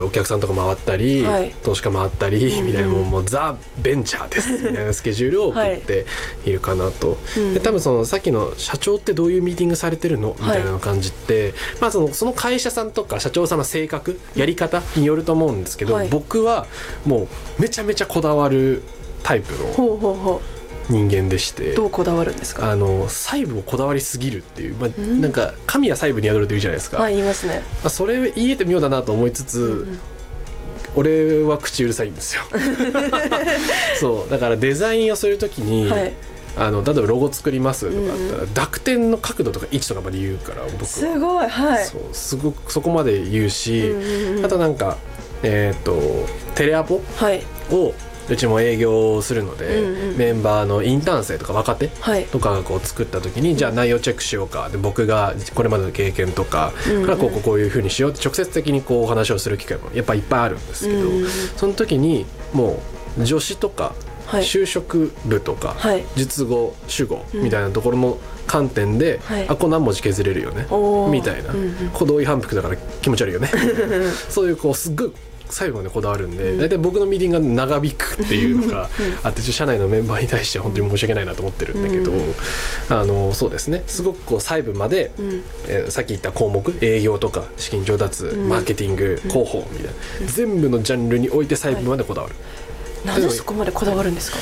お客さんとか回ったり、 はい、 投資家回ったりみたいな、もうザ・ベンチャーですみたいなスケジュールを送っているかなと、で多分そのさっきの社長ってどういうミーティングされてるのみたいな感じって、まあ、その会社さんとか社長さんの性格やり方によると思うんですけど、僕はもうめちゃめちゃこだわるタイプの人間でして。 どうこだわるんですか？ 細部をこだわりすぎるっていう、なんか神は細部に宿るって言うじゃないですか。 言いますね。それ言えて妙だなと思いつつ、俺は口うるさいんですよそうだからデザインをするときに、例えばロゴ作りますとかあったら、濁点の角度とか位置とかまで言うから、僕はすごい、 すごくそこまで言うし、あとなんかテレアポをうちも営業するので、メンバーのインターン生とか若手とかがこう作った時に、じゃあ内容チェックしようかで、僕がこれまでの経験とかからこういう風にしようって直接的にこうお話をする機会もやっぱいっぱいあるんですけど、その時にもう助詞とか就職部とか述語主語みたいなところの観点で、これ何文字削れるよねみたいな、同意反復だから気持ち悪いよねそういうこうすっごい最後までこだわるんで、大体僕のミーティングが長引くっていうのがあって、社内のメンバーに対して本当に申し訳ないなと思ってるんだけど、そうですね、すごくこう細部まで、さっき言った項目、営業とか資金調達、マーケティング、広報みたいな、全部のジャンルにおいて細部までこだわる。 なぜそこまでこだわるんですか？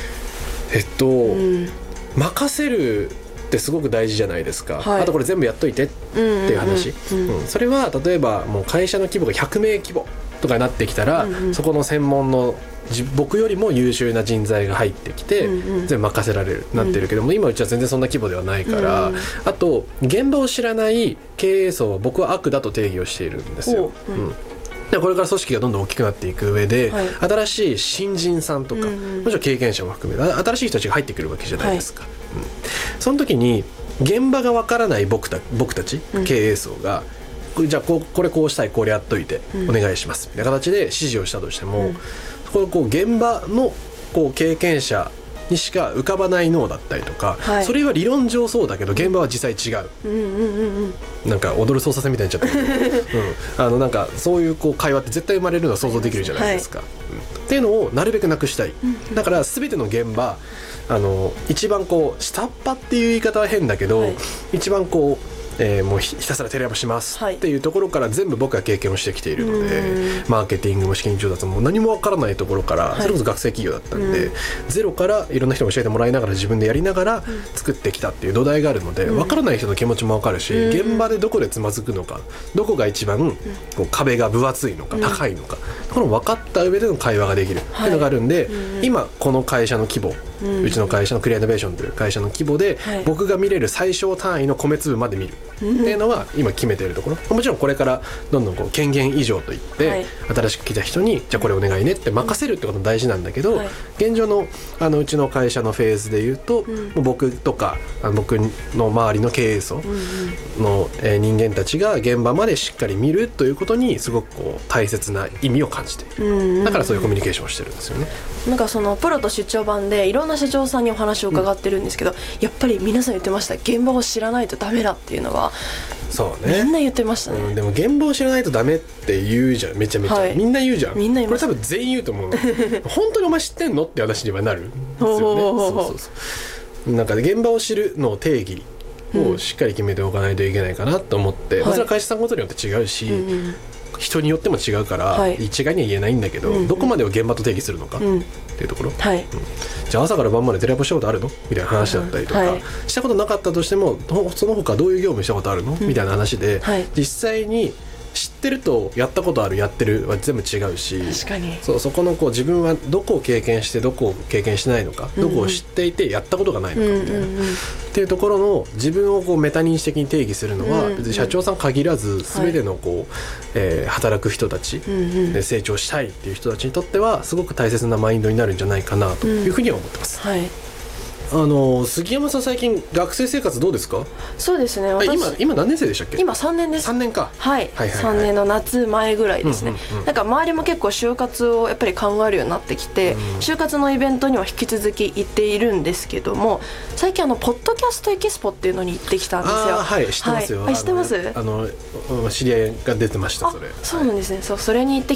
任せるってすごく大事じゃないですか、あとこれ全部やっといてっていう話、それは例えばもう会社の規模が100名規模とかになってきたら、そこの専門の僕よりも優秀な人材が入ってきて、全部任せられるなってるけども、今うちは全然そんな規模ではないから、あと現場を知らない経営層は僕は悪だと定義をしているんですよ。でこれから組織がどんどん大きくなっていく上で、新しい新人さんとか、もちろん経験者も含め新しい人たちが入ってくるわけじゃないですか、その時に現場がわからない僕たち、経営層がじゃあこれこうしたい、これやっといてお願いしますみたいな形で指示をしたとしても、こう現場のこう経験者にしか浮かばない脳だったりとか、それは理論上そうだけど現場は実際違う、なんか踊る操作線みたいになっちゃってる、なんかそういうこう会話って絶対生まれるのは想像できるじゃないですか、っていうのをなるべくなくしたい、だから全ての現場一番こう下っ端っていう言い方は変だけど、一番こうもうひたすらテレアポしますっていうところから全部僕が経験をしてきているので、マーケティングも資金調達も何も分からないところから、それこそ学生企業だったんで、ゼロからいろんな人に教えてもらいながら自分でやりながら作ってきたっていう土台があるので、分からない人の気持ちも分かるし、現場でどこでつまずくのか、どこが一番こう壁が分厚いのか高いのか、この分かった上での会話ができるっていうのがあるんで、今この会社の規模、うちの会社のクリアイノベーションという会社の規模で、僕が見れる最小単位の米粒まで見るっていうのは今決めているところ、もちろんこれからどんどんこう権限以上といって、新しく来た人にじゃあこれお願いねって任せるってことも大事なんだけど、現状のうちの会社のフェーズでいうと、もう僕とか僕の周りの経営層の人間たちが現場までしっかり見るということにすごくこう大切な意味を感じている、だからそういうコミュニケーションをしてるんですよね。 なんかそのプロと出張版でいろんな社長さんにお話を伺ってるんですけど、やっぱり皆さん言ってました、現場を知らないとダメだっていうのは。 そうね、 みんな言ってましたね、 でも現場を知らないとダメって言うじゃん、めちゃめちゃ、みんな言うじゃん、 みんな言います。 これ多分全員言うと思う本当にお前知ってんのって話にはなるんですよね。なんか現場を知るの定義をしっかり決めておかないといけないかなと思って、それは会社さんごとによって違うし、人によっても違うから、一概には言えないんだけど、どこまでを現場と定義するのかっていうところ、じゃあ朝から晩までテレアポしたことあるのみたいな話だったりとか、したことなかったとしてもその他どういう業務したことあるのみたいな話で、実際に知ってるとやったことあるやってるは全部違うし、 確かにそこのこう自分はどこを経験してどこを経験してないのか、どこを知っていてやったことがないのかみたいな、っていうところの自分をこうメタ認知的に定義するのは、別に社長さん限らず全てのこう、働く人たち、成長したいっていう人たちにとってはすごく大切なマインドになるんじゃないかなというふうには思ってます。 杉山さん最近学生生活どうですか？ そうですね、 今何年生でしたっけ？ 今3年です。 3年か。 はい、3年の夏前ぐらいですね。なんか周りも結構就活をやっぱり考えるようになってきて、就活のイベントには引き続き行っているんですけども、最近ポッドキャストエキスポっていうのに行ってきたんですよ。 はい、知ってますよ。 知ってます？ 知り合いが出てました。それそうなんですね。それに行って